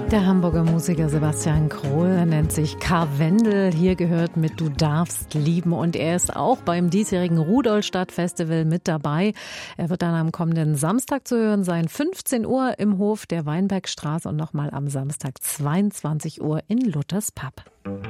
Der Hamburger Musiker Sebastian Krohl, er nennt sich Karwendel. Hier gehört mit Du darfst lieben. Und er ist auch beim diesjährigen Rudolstadt-Festival mit dabei. Er wird dann am kommenden Samstag zu hören sein, 15 Uhr im Hof der Weinbergstraße und nochmal am Samstag 22 Uhr in Luthers Pub.